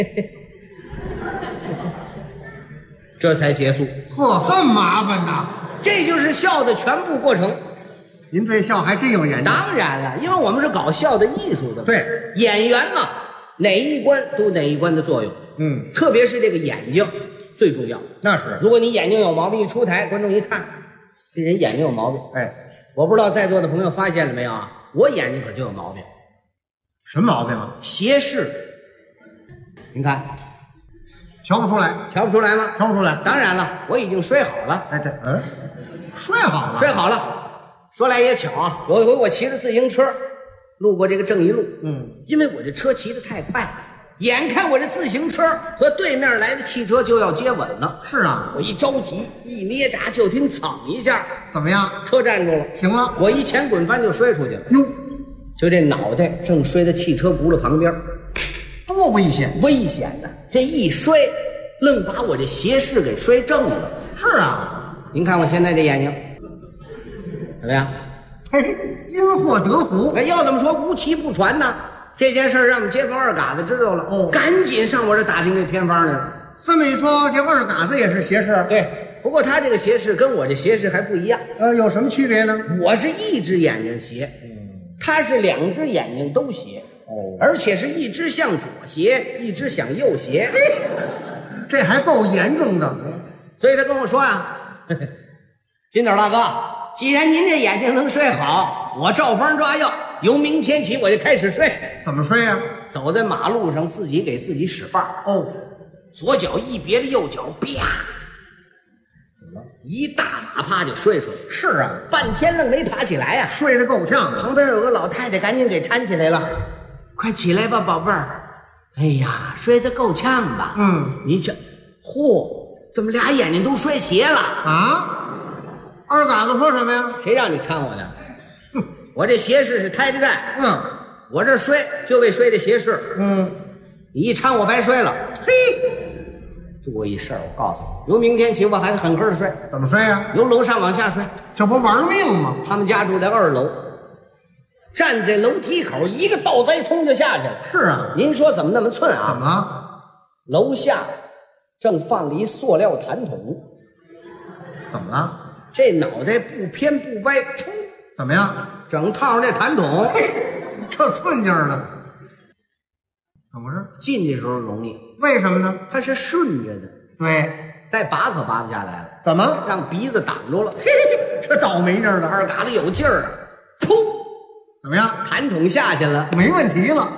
这才结束。 嚯，这么麻烦呐！ 这就是笑的全部过程。 您对笑还真有研究。 当然了，因为我们是搞笑的艺术的。 对， 演员嘛，哪一关都有哪一关的作用。特别是这个眼睛最重要。 那是， 如果你眼睛有毛病，一出台，观众一看，这人眼睛有毛病。 哎， 我不知道在座的朋友发现了没有啊？我眼睛可就有毛病。 什么毛病啊？ 斜视。您看， 瞧不出来， 瞧不出来吗？ 瞧不出来。 当然了，我已经摔好了。 哎，对，摔好了， 摔好了。说来也巧啊，有一回我骑着自行车路过这个正义路，因为我这车骑得太快，眼看我这自行车和对面来的汽车就要接吻了。 是啊， 我一着急，一捏闸，就听噌一下， 怎么样？ 车站住了。 行了， 我一前滚翻就摔出去了。 哟， 就这脑袋正摔在汽车轱辘旁边， 多危险！ 危险呐！这一摔，愣把我这斜视给摔正了。 是啊， 您看我现在这眼睛怎么样？ 嘿，因祸得福。 哎，要怎么说无奇不传呢？这件事让我们街坊二嘎子知道了，赶紧上我这打听这偏方来了。 这么一说，这二嘎子也是斜视？ 对，不过他这个斜视跟我这斜视还不一样。 有什么区别呢？ 我是一只眼睛斜，他是两只眼睛都斜，而且是一只向左斜，一只向右斜。 这还够严重的。 所以他跟我说啊，金斗大哥，既然您这眼睛能睡好，我照方抓药，由明天起我就开始睡。 怎么睡呀？ 走在马路上，自己给自己使绊儿。左脚一别了右脚，啪，怎么了？一大马趴就摔出去。 是啊， 半天愣没爬起来呀， 睡得够呛的。 旁边有个老太太，赶紧给搀起来了。快起来吧，宝贝儿。哎呀，摔得够呛吧？你瞧，嚯，怎么俩眼睛都摔斜了啊？二嘎子说什么呀？ 谁让你搀我的？我这斜视是胎的带。我这摔就为摔的斜视。你一搀我白摔了。嘿，多一事儿，我告诉你，由明天起我还得狠狠的摔。 怎么摔呀？ 由楼上往下摔。 这不玩命吗？ 他们家住在2楼，站在楼梯口，一个倒栽葱就下去了。 是啊， 您说怎么那么寸啊？ 怎么？ 楼下正放了一塑料痰桶。 怎么了？ 这脑袋不偏不歪，噗， 怎么样？ 整套这痰桶， 这寸劲儿呢？怎么回事？ 进去时候容易， 为什么呢？ 它是顺着的， 对， 再拔可拔不下来了。 怎么？ 让鼻子挡住了。 这倒霉劲儿的。 二嘎子有劲儿啊，噗， 怎么样？ 痰桶下去了， 没问题了。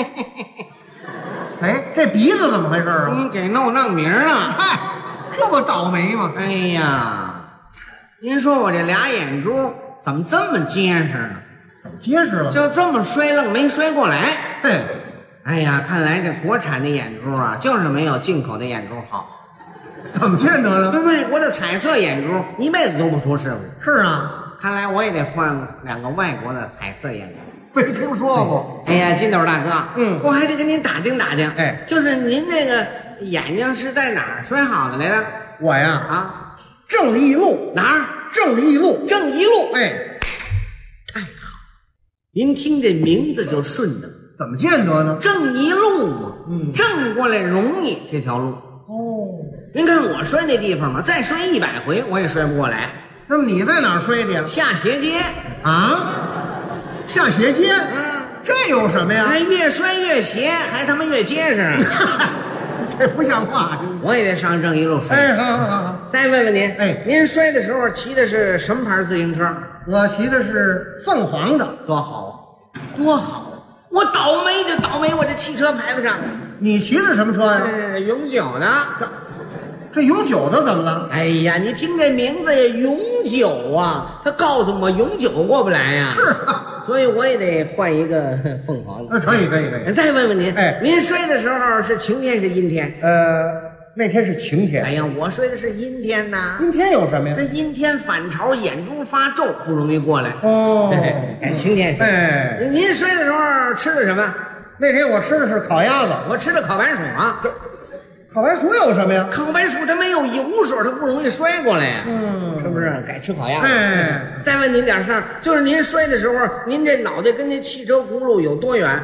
哎，这鼻子怎么回事啊？ 你给弄名啊！ 嗨，这不倒霉吗？ 哎呀，您说我这俩眼珠怎么这么结实呢？ 怎么结实了？ 就这么摔愣没摔过来。 嘿， 哎呀，看来这国产的眼珠啊，就是没有进口的眼珠好。 怎么见得呢？ 这外国的彩色眼珠一辈子都不出事故。 是啊， 看来我也得换2个外国的彩色眼珠。 没听说过。 哎呀，金斗大哥，我还得跟您打听打听。 哎， 就是您这个眼睛是在哪儿摔好的来的？ 我呀， 啊， 正义路哪儿？ 正义路。 正一路。 哎， 太好，您听这名字就顺的。 怎么见得呢？ 正一路嘛，正过来容易这条路。您看我摔那地方嘛，再摔100回我也摔不过来。 那么你在哪儿摔的呀？ 下斜街啊？下斜街？这有什么呀？ 还越摔越斜，还他妈越结实。 这不像话。 我也得上正一路摔。 哎，好。 再问问您， 哎， 您摔的时候骑的是什么牌自行车？ 我骑的是凤凰的。 多好，多好！我倒霉就倒霉我这汽车牌子上。 你骑的什么车呀？ 永久的。 这永久的怎么了？ 哎呀，你听这名字呀，永久啊，他告诉我永久过不来呀。 是啊， 所以我也得换一个凤凰的。 可以。 再问问您， 哎， 您摔的时候是晴天是阴天？ 那天是晴天。 哎呀，我摔的是阴天呐。 阴天有什么呀？ 这阴天反潮，眼珠发皱，不容易过来。哎，晴天是。 哎， 您摔的时候吃的什么？ 那天我吃的是烤鸭子。 我吃的烤白薯啊。 烤白薯有什么呀？ 烤白薯它没有油水，它不容易摔过来呀。是不是？该吃烤鸭。 哎， 再问您点事儿，就是您摔的时候，您这脑袋跟那汽车轱辘有多远？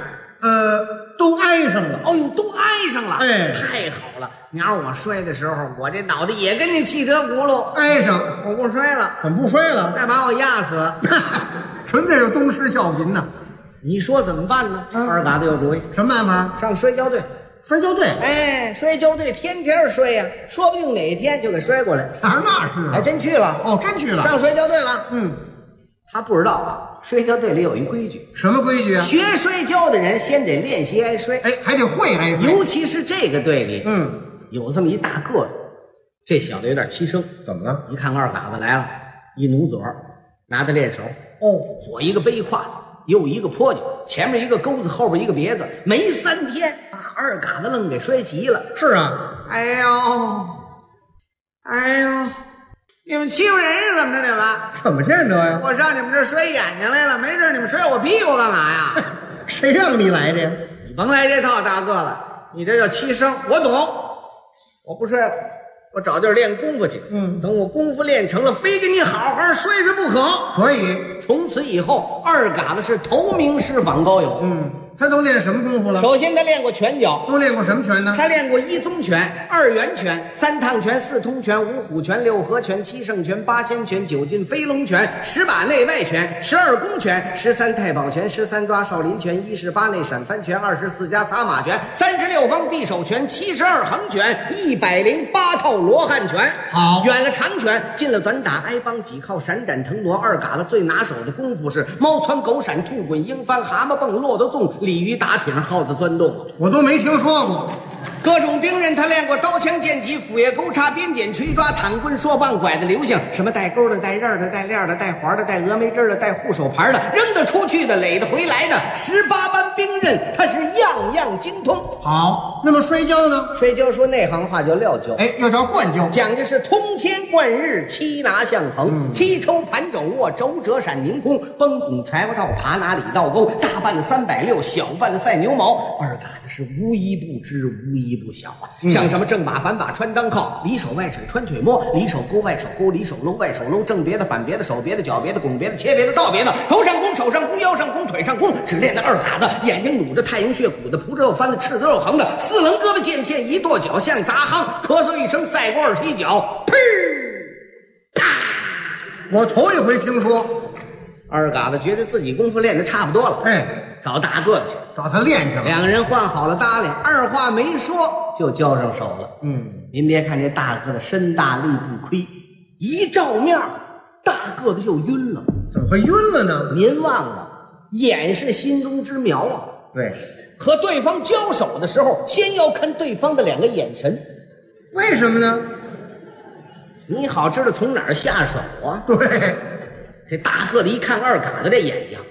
都挨上了。 哦呦，都挨上了， 哎， 太好了！明儿我摔的时候，我这脑袋也跟那汽车轱辘挨上， 我不摔了， 怎么不摔了？ 再把我压死， 纯粹是东施效颦呐。 你说怎么办呢？二嘎子有主意， 什么办法？ 上摔跤队。 摔跤队， 哎，摔跤队天天摔呀，说不定哪天就给摔过来。 哪是啊？ 还真去了。 哦，真去了， 上摔跤队了。 嗯， 他不知道啊，摔跤队里有一规矩， 什么规矩啊？ 学摔跤的人先得练习挨摔， 哎，还得会挨摔。 尤其是这个队里，有这么一大个子，这小子有点欺生。 怎么了？ 一看二嘎子来了，一努嘴儿，拿他练手。哦，左一个背胯，右一个坡脚，前面一个钩子，后边一个别子，没3天把二嘎子愣给摔急了。 是啊， 哎呦，哎呦，你们欺负人是怎么着？你们怎么见得呀？ 我上你们这摔眼睛来了，没事你们摔我屁股干嘛呀？ 谁让你来的呀？ 你甭来这套，大个子，你这叫欺生。我懂，我不摔了，我找地儿练功夫去。等我功夫练成了，非给你好好摔摔不可。 可以。 从此以后，二嘎子是头名师访高友。 他都练什么功夫了？ 首先他练过拳脚， 都练过什么拳呢？ 他练过1宗拳、2元拳、3趟拳、4通拳、5虎拳、6合拳、7圣拳、8仙拳、9进飞龙拳、10把内外拳、12宫拳、13太保拳、13抓少林拳、18内闪翻拳、24加擦马拳、36方匕首拳、72横拳、108套罗汉拳。 好， 远了长拳，近了短打，挨帮几靠，闪展腾挪。二嘎子最拿手的功夫是猫窜狗闪、兔滚鹰翻、蛤蟆蹦、骆驼纵、鲤鱼打挺、耗子钻洞。 我都没听说过。 各种兵刃他练过，刀枪剑戟斧钺钩叉鞭锏锤抓躺棍槊棒拐的流星，什么带钩的、带刃的、带链的、带环的、带峨眉针的、带护手牌的，扔得出去的、垒得回来的，18般兵刃他是样样精通。 好，那么摔跤呢？ 摔跤说内行话叫撂跤， 哎，又叫灌跤， 讲的是通天贯日，七拿相横，踢抽盘肘握，肘折闪凌空，崩拱柴火道，爬拿里倒钩，大半的360，小半的赛牛毛。二嘎子是无一不知，无一不晓啊。像什么正把反把穿裆靠，里手外水穿腿摸，里手勾外手勾，里手搂外手搂，正别的反别的手别的脚别的拱别的切别的倒别的，头上弓手上弓腰上弓腿上弓，只练的二嘎子眼睛努着太阳穴鼓的扑着肉翻的赤子肉横的4棱胳膊剑线一跺脚像砸夯，咳嗽一声赛过二踢脚，噗啪！ 我头一回听说。 二嘎子觉得自己功夫练得差不多了， 哎， 找大个子去， 找他练去了。 两个人换好了搭理，二话没说就交上手了。您别看这大个子身大力不亏，一照面大个子就晕了。 怎么会晕了呢？ 您忘了，眼是心中之苗啊。 对， 和对方交手的时候，先要看对方的2个眼神。 为什么呢？ 你好知道从哪儿下手啊。 对， 这大个子一看二嘎子这眼睛，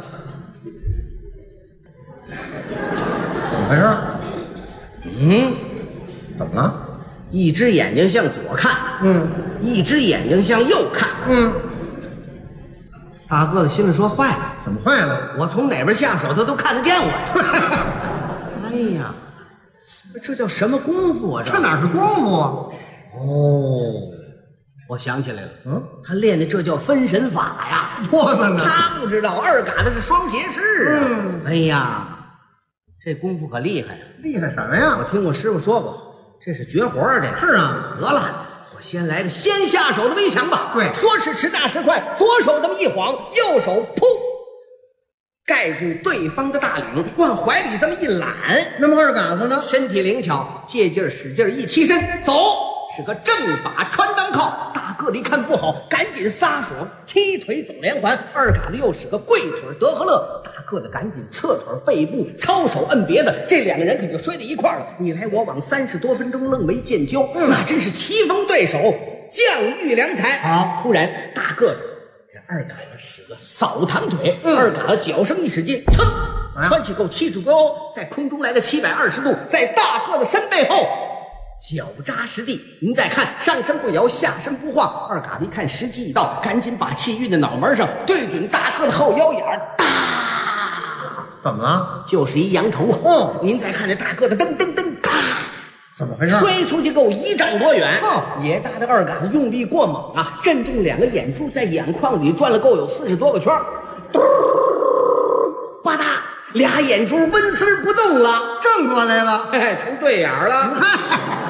怎么回事？怎么了？ 一只眼睛向左看，一只眼睛向右看，大个子心里说坏了， 怎么坏了？ 我从哪边下手他都看得见我。哎呀，这叫什么功夫啊？ 这哪是功夫啊？ 哦，我想起来了，他练的这叫分神法呀。 多了呢。 他不知道二嘎子是双斜式啊。哎呀，这功夫可厉害呀！ 厉害什么呀？ 我听我师傅说过，这是绝活啊！这是啊。 得了，我先来个先下手的围墙吧。 对， 说时迟，那时快，左手这么一晃，右手噗，盖住对方的大领，往怀里这么一揽。 那么二嘎子呢？ 身体灵巧，借劲儿使劲儿一起身，走，是个正把穿裆靠。大个子一看不好，赶紧撒手踢腿走连环。二嘎子又使个跪腿德和乐，大个子赶紧撤腿背部抄手摁别的，这2个人可就摔在一块儿了，你来我往30多分钟愣没见交，那真是棋逢对手，将遇良才。好，突然大个子这二嘎子使个扫堂腿，二嘎子脚上一使劲，噌窜起够70个勾，在空中来个720度，在大个子身背后脚扎实地。您再看，上身不摇，下身不晃。二嘎子一看时机已到，赶紧把气运在脑门上，对准大个子后腰眼儿，哒！ 怎么了？ 就是一羊头啊！您再看这大个子，噔噔噔，哒！ 怎么回事？ 摔出去够1丈多远。也大的二嘎子用力过猛啊，震动2个眼珠在眼眶里转了够有40多个圈，嘟吧嗒， 俩眼珠纹丝不动了， 正过来了， 嘿，成对眼了。 嗨。